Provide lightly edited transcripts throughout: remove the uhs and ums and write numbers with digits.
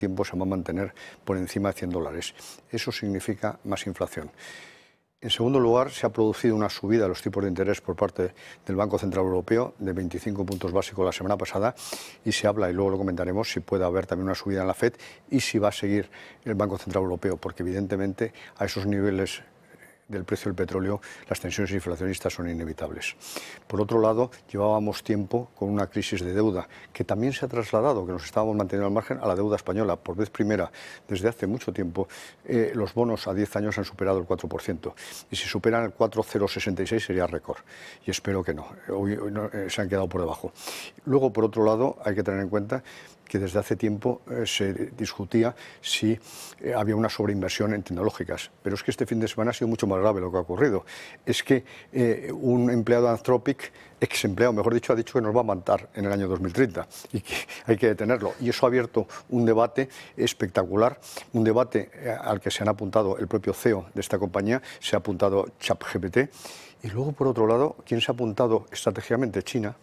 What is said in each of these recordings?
tiempo se va a mantener por encima de $100. Eso significa más inflación. En segundo lugar, se ha producido una subida de los tipos de interés por parte del Banco Central Europeo de 25 puntos básicos la semana pasada y se habla, y luego lo comentaremos, si puede haber también una subida en la FED y si va a seguir el Banco Central Europeo, porque evidentemente a esos niveles del precio del petróleo, las tensiones inflacionistas son inevitables. Por otro lado, llevábamos tiempo con una crisis de deuda que también se ha trasladado, que nos estábamos manteniendo al margen, a la deuda española. Por vez primera, desde hace mucho tiempo, los bonos a 10 años han superado el 4%. Y si superan el 4,066 sería récord. Y espero que no. Hoy se han quedado por debajo. Luego, por otro lado, hay que tener en cuenta que desde hace tiempo se discutía si había una sobreinversión en tecnológicas. Pero es que este fin de semana ha sido mucho más grave lo que ha ocurrido. Es que un empleado de Anthropic, ex empleado, mejor dicho, ha dicho que nos va a matar en el año 2030 y que hay que detenerlo. Y eso ha abierto un debate espectacular, un debate al que se han apuntado el propio CEO de esta compañía, se ha apuntado ChatGPT. Y luego, por otro lado, ¿quién se ha apuntado estratégicamente? China.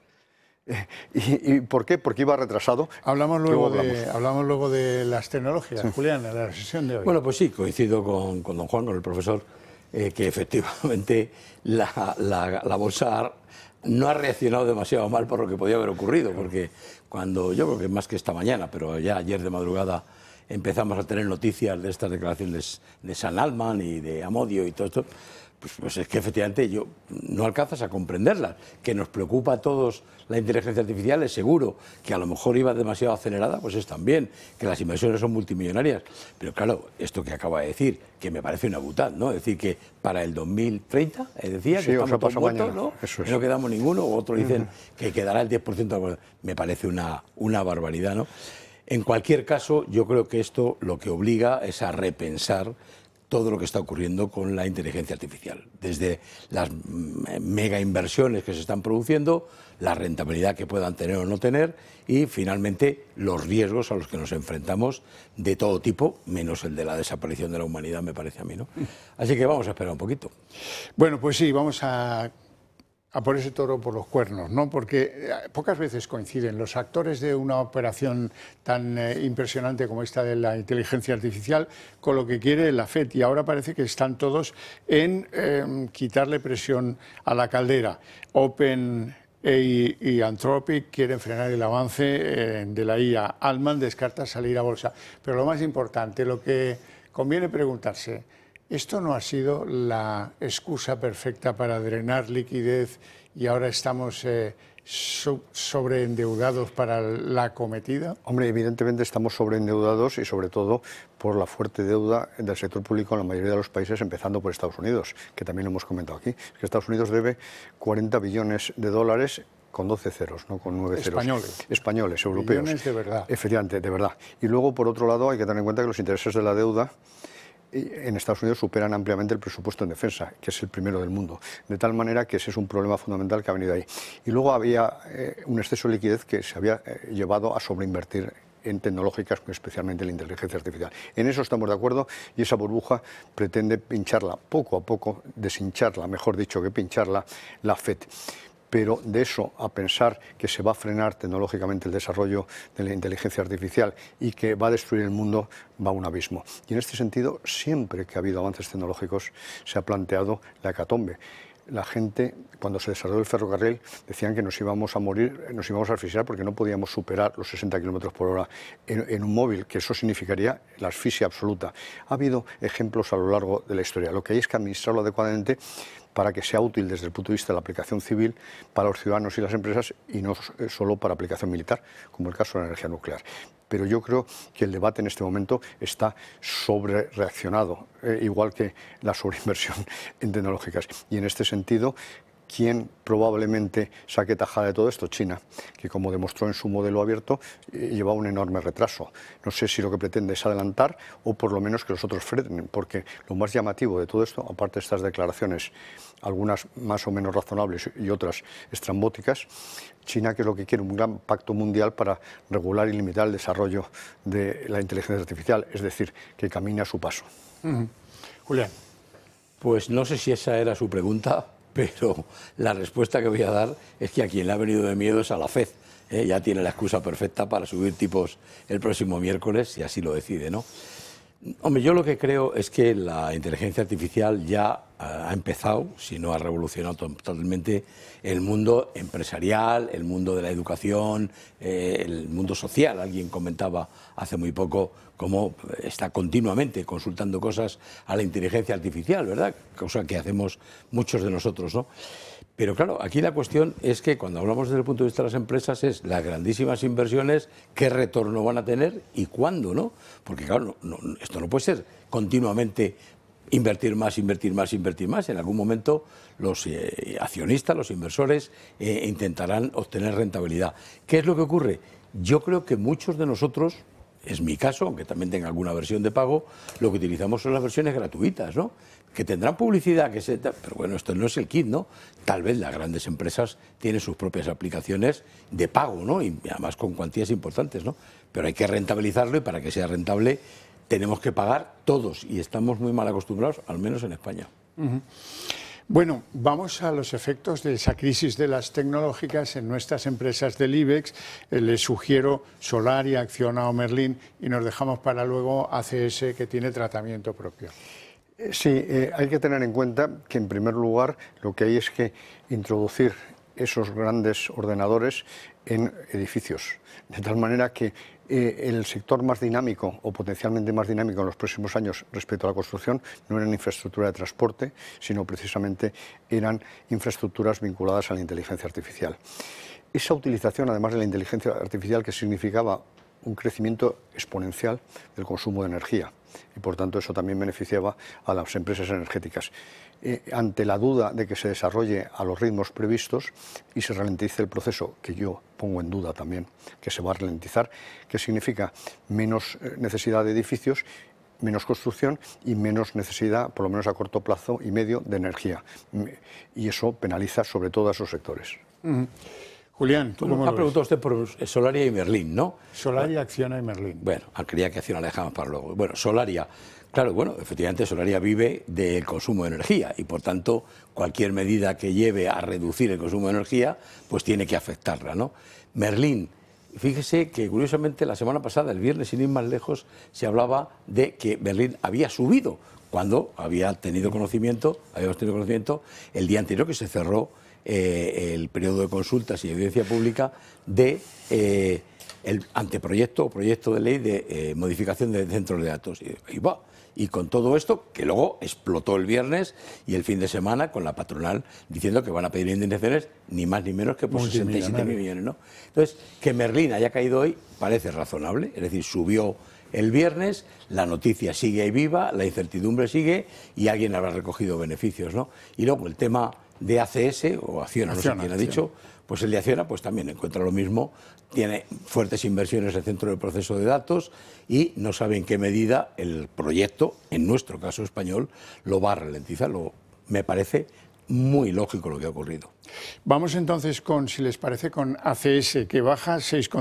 ¿Y por qué? Porque iba retrasado. Hablamos luego de las tecnologías, sí. Julián, en la sesión de hoy. Bueno, pues sí, coincido con don Juan, con el profesor, que efectivamente la bolsa no ha reaccionado demasiado mal por lo que podía haber ocurrido, porque cuando, yo creo que más que esta mañana, pero ya ayer de madrugada empezamos a tener noticias de estas declaraciones de Sam Altman y de Amodio y todo esto, pues es que efectivamente no alcanzas a comprenderlas. Que nos preocupa a todos la inteligencia artificial es seguro, que a lo mejor iba demasiado acelerada, pues es también, que las inversiones son multimillonarias. Pero claro, esto que acaba de decir, que me parece una butad, ¿no? Es decir, que para el 2030, decía, sí, que estamos todos muertos, mañana, ¿no? Eso es. No quedamos ninguno, o otros dicen que quedará el 10%, me parece una barbaridad, ¿no? En cualquier caso, yo creo que esto lo que obliga es a repensar todo lo que está ocurriendo con la inteligencia artificial, desde las mega inversiones que se están produciendo, la rentabilidad que puedan tener o no tener y finalmente los riesgos a los que nos enfrentamos de todo tipo, menos el de la desaparición de la humanidad, me parece a mí, ¿no? Así que vamos a esperar un poquito. Bueno, pues sí, vamos a por ese toro por los cuernos, ¿no? Porque pocas veces coinciden los actores de una operación tan impresionante como esta de la inteligencia artificial con lo que quiere la FED, y ahora parece que están todos en quitarle presión a la caldera. OpenAI y Anthropic quieren frenar el avance de la IA. Altman descarta salir a bolsa. Pero lo más importante, lo que conviene preguntarse, ¿esto no ha sido la excusa perfecta para drenar liquidez y ahora estamos sobreendeudados para la acometida? Hombre, evidentemente estamos sobreendeudados y sobre todo por la fuerte deuda del sector público en la mayoría de los países, empezando por Estados Unidos, que también lo hemos comentado aquí. Es que Estados Unidos debe 40 billones de dólares con 12 ceros, no con 9 ceros. Españoles, europeos. Billones de verdad. Efectivamente, de verdad. Y luego, por otro lado, hay que tener en cuenta que los intereses de la deuda en Estados Unidos superan ampliamente el presupuesto en defensa, que es el primero del mundo, de tal manera que ese es un problema fundamental que ha venido ahí. Y luego había un exceso de liquidez que se había llevado a sobreinvertir en tecnológicas, especialmente en la inteligencia artificial. En eso estamos de acuerdo y esa burbuja pretende pincharla poco a poco, deshincharla, mejor dicho que pincharla, la FED. Pero de eso a pensar que se va a frenar tecnológicamente el desarrollo de la inteligencia artificial y que va a destruir el mundo, va a un abismo. Y en este sentido, siempre que ha habido avances tecnológicos, se ha planteado la hecatombe. La gente, cuando se desarrolló el ferrocarril, decían que nos íbamos a morir, nos íbamos a asfixiar porque no podíamos superar los 60 kilómetros por hora en un móvil, que eso significaría la asfixia absoluta. Ha habido ejemplos a lo largo de la historia. Lo que hay es que administrarlo adecuadamente para que sea útil desde el punto de vista de la aplicación civil para los ciudadanos y las empresas y no solo para aplicación militar, como el caso de la energía nuclear. Pero yo creo que el debate en este momento está sobrereaccionado, igual que la sobreinversión en tecnológicas. Y en este sentido, ¿quién probablemente saque tajada de todo esto? China, que como demostró en su modelo abierto, lleva un enorme retraso. No sé si lo que pretende es adelantar o por lo menos que los otros frenen, porque lo más llamativo de todo esto, aparte de estas declaraciones, algunas más o menos razonables y otras estrambóticas, China, que es lo que quiere, un gran pacto mundial para regular y limitar el desarrollo de la inteligencia artificial, es decir, que camine a su paso. Julián. Pues no sé si esa era su pregunta, pero la respuesta que voy a dar es que a quien le ha venido de miedo es a la FED. ya tiene la excusa perfecta para subir tipos el próximo miércoles, si así lo decide, ¿no? Hombre, yo lo que creo es que la inteligencia artificial ya ha empezado, si no ha revolucionado totalmente el mundo empresarial, el mundo de la educación, el mundo social. Alguien comentaba hace muy poco cómo está continuamente consultando cosas a la inteligencia artificial, ¿verdad? Cosa que hacemos muchos de nosotros, ¿no? Pero claro, aquí la cuestión es que cuando hablamos desde el punto de vista de las empresas es las grandísimas inversiones, qué retorno van a tener y cuándo, ¿no? Porque claro, esto no puede ser continuamente invertir más, invertir más, invertir más. En algún momento los accionistas, los inversores intentarán obtener rentabilidad. ¿Qué es lo que ocurre? Yo creo que muchos de nosotros, es mi caso, aunque también tenga alguna versión de pago, lo que utilizamos son las versiones gratuitas, ¿no? Que tendrán publicidad, pero bueno, esto no es el kit, ¿no? Tal vez las grandes empresas tienen sus propias aplicaciones de pago, ¿no? Y además con cuantías importantes, ¿no? Pero hay que rentabilizarlo y para que sea rentable tenemos que pagar todos y estamos muy mal acostumbrados, al menos en España. Bueno, vamos a los efectos de esa crisis de las tecnológicas en nuestras empresas del IBEX. Les sugiero Solaria, Acciona o Merlin y nos dejamos para luego ACS, que tiene tratamiento propio. Sí, hay que tener en cuenta que en primer lugar lo que hay es que introducir esos grandes ordenadores en edificios, de tal manera que el sector más dinámico o potencialmente más dinámico en los próximos años respecto a la construcción no eran infraestructura de transporte, sino precisamente eran infraestructuras vinculadas a la inteligencia artificial. Esa utilización, además de la inteligencia artificial, que significaba un crecimiento exponencial del consumo de energía y por tanto eso también beneficiaba a las empresas energéticas. Ante la duda de que se desarrolle a los ritmos previstos y se ralentice el proceso, que yo pongo en duda también que se va a ralentizar, que significa menos necesidad de edificios, menos construcción y menos necesidad, por lo menos a corto plazo y medio, de energía. Y eso penaliza sobre todo a esos sectores. Julián, ¿tú cómo lo ves? Ha preguntado usted por Solaria y Merlin, ¿no? Solaria, Acciona y Merlin. Bueno, creía que Acciona la dejamos para luego. Bueno, Solaria, claro, bueno, efectivamente Solaria vive del consumo de energía y por tanto cualquier medida que lleve a reducir el consumo de energía, pues tiene que afectarla, ¿no? Merlin, fíjese que curiosamente la semana pasada, el viernes, sin ir más lejos, se hablaba de que Merlin había subido cuando habíamos tenido conocimiento el día anterior que se cerró el periodo de consultas y audiencia pública de el anteproyecto o proyecto de ley de modificación de centros de datos. Y con todo esto, que luego explotó el viernes y el fin de semana con la patronal diciendo que van a pedir indemnizaciones ni más ni menos que por 67.000 millones, ¿no? Entonces, que Merlin haya caído hoy parece razonable, es decir, subió el viernes, la noticia sigue ahí viva, la incertidumbre sigue y alguien habrá recogido beneficios, ¿no? Y luego el tema de ACS o Acciona, no sé quién ha dicho, pues el de Acciona pues también encuentra lo mismo, tiene fuertes inversiones en el centro del proceso de datos y no sabe en qué medida el proyecto, en nuestro caso español, lo va a ralentizar. Me parece muy lógico lo que ha ocurrido. Vamos entonces con, si les parece, con ACS, que baja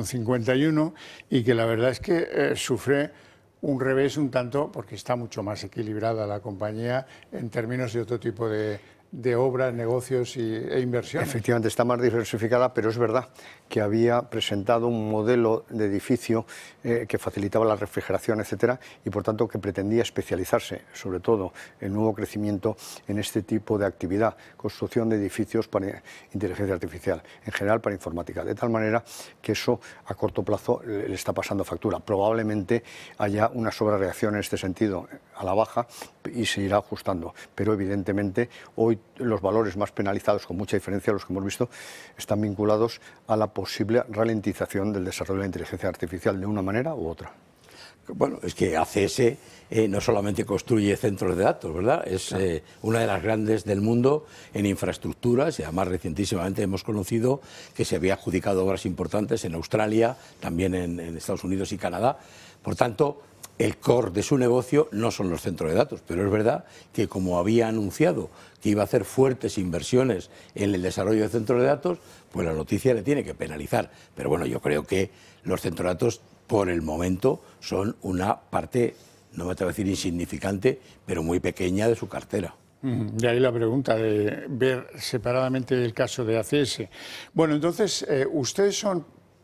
6,51 y que la verdad es que sufre un revés un tanto porque está mucho más equilibrada la compañía en términos de otro tipo de obras, negocios e inversiones. Efectivamente, está más diversificada, pero es verdad que había presentado un modelo de edificio que facilitaba la refrigeración, etcétera, y por tanto que pretendía especializarse, sobre todo el nuevo crecimiento en este tipo de actividad, construcción de edificios para inteligencia artificial, en general para informática, de tal manera que eso a corto plazo le está pasando factura. Probablemente haya una sobrereacción en este sentido a la baja y se irá ajustando, pero evidentemente hoy los valores más penalizados, con mucha diferencia a los que hemos visto, están vinculados a la posible ralentización del desarrollo de la inteligencia artificial de una manera u otra. Bueno, es que ACS no solamente construye centros de datos, ¿verdad? Es una de las grandes del mundo en infraestructuras y además recientísimamente hemos conocido que se había adjudicado obras importantes en Australia, también en Estados Unidos y Canadá. Por tanto, el core de su negocio no son los centros de datos, pero es verdad que como había anunciado que iba a hacer fuertes inversiones en el desarrollo de centros de datos, pues la noticia le tiene que penalizar. Pero bueno, yo creo que los centros de datos por el momento son una parte, no me atrevo a decir insignificante, pero muy pequeña de su cartera. De ahí la pregunta de ver separadamente el caso de ACS. Bueno, entonces, ustedes son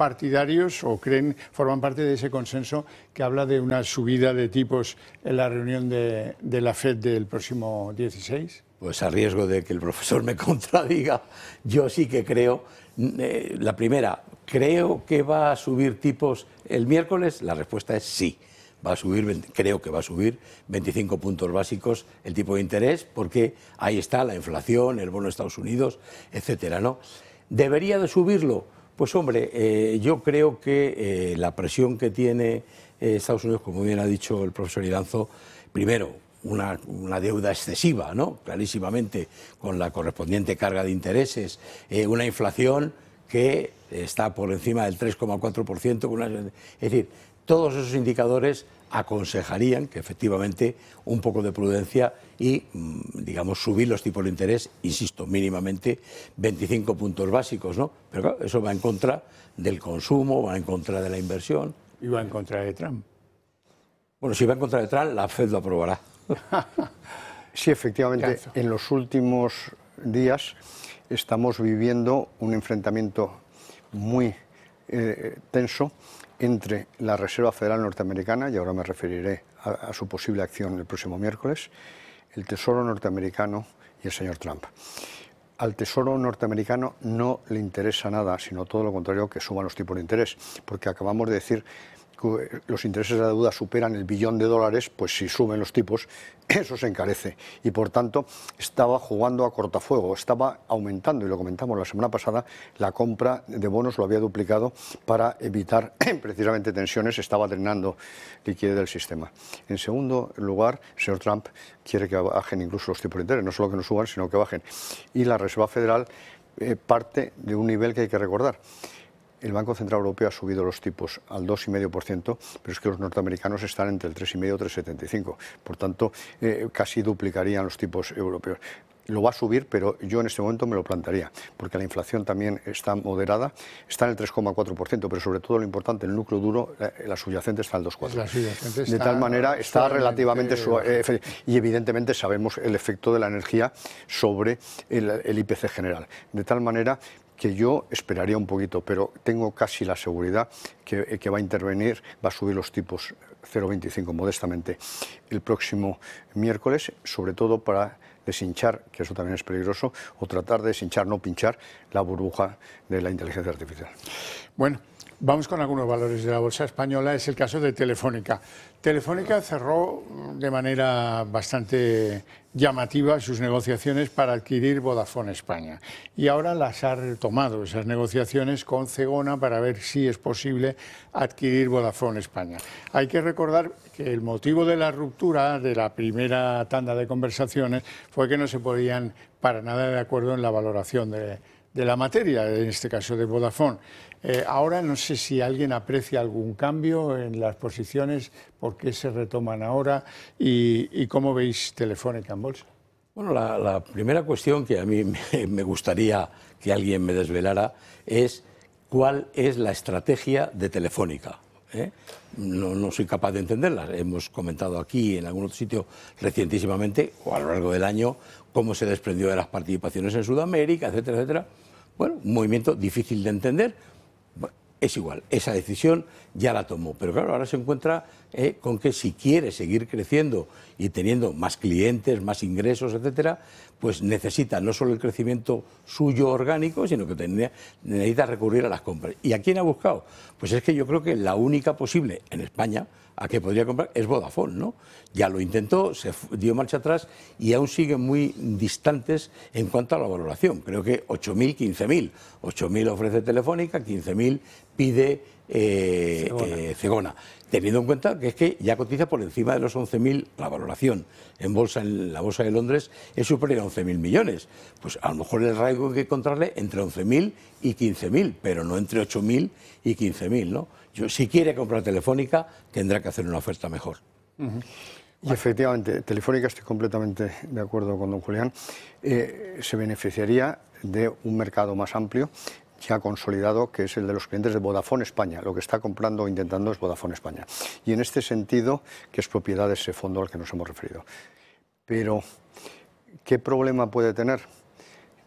partidarios o forman parte de ese consenso que habla de una subida de tipos en la reunión de la FED del próximo 16? Pues a riesgo de que el profesor me contradiga, yo sí que creo, la primera, ¿creo que va a subir tipos el miércoles? La respuesta es sí. Creo que va a subir 25 puntos básicos el tipo de interés, porque ahí está la inflación, el bono de Estados Unidos, etcétera, ¿no? ¿Debería de subirlo? Pues hombre, yo creo que la presión que tiene Estados Unidos, como bien ha dicho el profesor Iranzo, primero, una deuda excesiva, ¿no? Clarísimamente, con la correspondiente carga de intereses, una inflación que está por encima del 3,4%, es decir, todos esos indicadores aconsejarían que efectivamente un poco de prudencia y, digamos, subir los tipos de interés, insisto, mínimamente 25 puntos básicos, ¿no? Pero claro, eso va en contra del consumo, va en contra de la inversión. Y va en contra de Trump. Bueno, si va en contra de Trump, la FED lo aprobará. Sí, efectivamente, en los últimos días estamos viviendo un enfrentamiento muy tenso entre la Reserva Federal norteamericana, y ahora me referiré a su posible acción el próximo miércoles, el Tesoro norteamericano y el señor Trump. Al Tesoro norteamericano no le interesa nada, sino todo lo contrario, que suban los tipos de interés, porque acabamos de decir que los intereses de la deuda superan el $1 billón, pues si suben los tipos, eso se encarece. Y por tanto, estaba jugando a cortafuego, estaba aumentando, y lo comentamos la semana pasada, la compra de bonos lo había duplicado para evitar precisamente tensiones, estaba drenando liquidez del sistema. En segundo lugar, el señor Trump quiere que bajen incluso los tipos de interés, no solo que no suban, sino que bajen. Y la Reserva Federal parte de un nivel que hay que recordar. El Banco Central Europeo ha subido los tipos al 2,5%, pero es que los norteamericanos están entre el 3,5 y 3,75. Por tanto, casi duplicarían los tipos europeos. Lo va a subir, pero yo en este momento me lo plantearía, porque la inflación también está moderada, está en el 3,4%, pero sobre todo lo importante, el núcleo duro, la subyacente está en el 2,4%. De tal manera está relativamente y evidentemente sabemos el efecto de la energía sobre el IPC general. De tal manera que yo esperaría un poquito, pero tengo casi la seguridad que va a intervenir, va a subir los tipos 0,25 modestamente el próximo miércoles, sobre todo para deshinchar, que eso también es peligroso, o tratar de deshinchar, no pinchar, la burbuja de la inteligencia artificial. Bueno, vamos con algunos valores de la bolsa española. Es el caso de Telefónica. Telefónica cerró de manera bastante llamativa sus negociaciones para adquirir Vodafone España. Y ahora las ha retomado esas negociaciones con Zegona para ver si es posible adquirir Vodafone España. Hay que recordar que el motivo de la ruptura de la primera tanda de conversaciones fue que no se ponían para nada de acuerdo en la valoración de la materia, en este caso de Vodafone. Ahora no sé si alguien aprecia algún cambio en las posiciones, por qué se retoman ahora y cómo veis Telefónica en bolsa. Bueno, la primera cuestión que a mí me gustaría que alguien me desvelara es cuál es la estrategia de Telefónica. No soy capaz de entenderla. Hemos comentado aquí en algún otro sitio recientísimamente o a lo largo del año cómo se desprendió de las participaciones en Sudamérica, etcétera, etcétera. Bueno, un movimiento difícil de entender. Bueno, es igual, esa decisión ya la tomó, pero claro, ahora se encuentra con que si quiere seguir creciendo y teniendo más clientes, más ingresos, etcétera, pues necesita no solo el crecimiento suyo orgánico, sino que necesita recurrir a las compras. ¿Y a quién ha buscado? Pues es que yo creo que la única posible en España a que podría comprar es Vodafone, ¿no? Ya lo intentó, se dio marcha atrás y aún siguen muy distantes en cuanto a la valoración. Creo que 8.000, 15.000. 8.000 ofrece Telefónica, 15.000 pide Zegona. Teniendo en cuenta que es que ya cotiza por encima de los 11.000, la valoración en la bolsa de Londres es superior a 11.000 millones. Pues a lo mejor el rango hay que encontrarle entre 11.000 y 15.000, pero no entre 8.000 y 15.000, ¿no? Si quiere comprar Telefónica, tendrá que hacer una oferta mejor. Y efectivamente, Telefónica, estoy completamente de acuerdo con don Julián, se beneficiaría de un mercado más amplio, ya consolidado, que es el de los clientes de Vodafone España. Lo que está comprando o intentando es Vodafone España. Y en este sentido, que es propiedad de ese fondo al que nos hemos referido. Pero, ¿qué problema puede tener?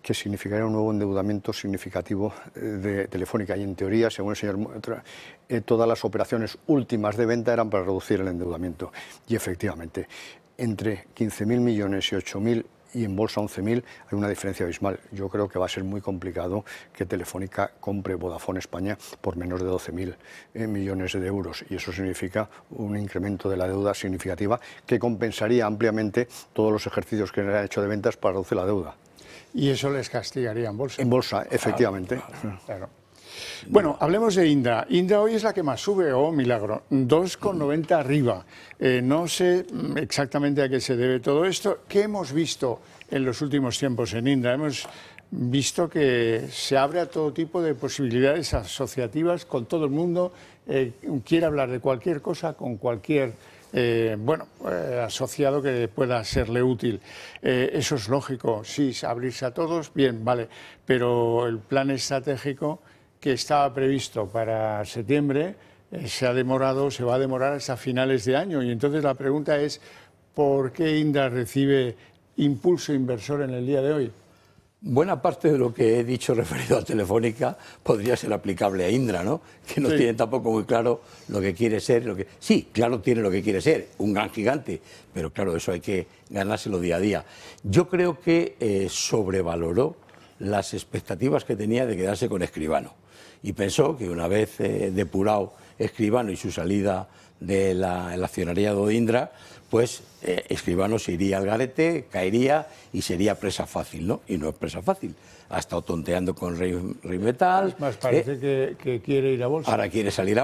que significaría un nuevo endeudamiento significativo de Telefónica. Y en teoría, según el señor todas las operaciones últimas de venta eran para reducir el endeudamiento. Y efectivamente, entre 15.000 millones y 8.000 y en bolsa 11.000 hay una diferencia abismal. Yo creo que va a ser muy complicado que Telefónica compre Vodafone España por menos de 12.000 millones de euros, y eso significa un incremento de la deuda significativa que compensaría ampliamente todos los ejercicios que han hecho de ventas para reducir la deuda. Y eso les castigaría en bolsa. En bolsa, efectivamente. Claro. Bueno, hablemos de Indra. Indra hoy es la que más sube, oh milagro, 2,90 arriba. No sé exactamente a qué se debe todo esto. ¿Qué hemos visto en los últimos tiempos en Indra? Hemos visto que se abre a todo tipo de posibilidades asociativas con todo el mundo. Quiere hablar de cualquier cosa con cualquier asociado que pueda serle útil. Eso es lógico, sí, abrirse a todos, bien, vale, pero el plan estratégico que estaba previsto para septiembre se va a demorar hasta finales de año, y entonces la pregunta es ¿por qué Indra recibe impulso inversor en el día de hoy? Buena parte de lo que he dicho referido a Telefónica podría ser aplicable a Indra, ¿no? Que no tiene tampoco muy claro lo que quiere ser. Sí, claro, tiene lo que quiere ser, un gran gigante, pero claro, eso hay que ganárselo día a día. Yo creo que sobrevaloró las expectativas que tenía de quedarse con Escribano, y pensó que una vez depurado Escribano y su salida del accionariado de Indra, pues Escribano se iría al garete, caería y sería presa fácil, ¿no? Y no es presa fácil. Ha estado tonteando con Rheinmetall. Es más, parece que quiere ir a bolsa. Ahora quiere salir a